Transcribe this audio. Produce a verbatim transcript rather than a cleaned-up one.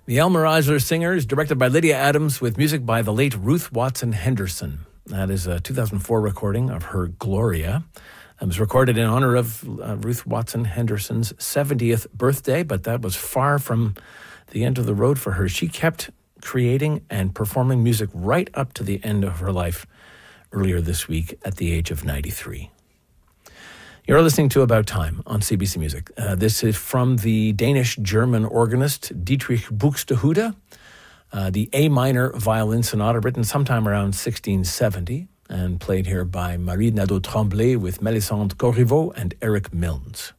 The Elmer Eisler Singers, directed by Lydia Adams, with music by the late Ruth Watson Henderson. That is a two thousand four recording of her Gloria. It was recorded in honor of uh, Ruth Watson Henderson's seventieth birthday, but that was far from the end of the road for her. She kept creating and performing music right up to the end of her life earlier this week at the age of ninety-three. You're listening to About Time on C B C Music. Uh, this is from the Danish-German organist Dietrich Buxtehude, uh, the A minor violin sonata written sometime around sixteen seventy and played here by Marie Nadeau-Tremblay with Melisande Corriveau and Eric Milnes.